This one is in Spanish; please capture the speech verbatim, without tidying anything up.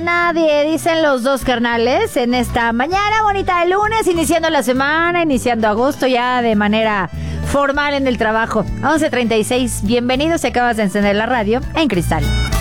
nadie, dicen los dos carnales en esta mañana bonita de lunes, iniciando la semana, iniciando agosto ya de manera formal en el trabajo. once treinta y seis, bienvenidos si acabas de encender la radio en Cristal.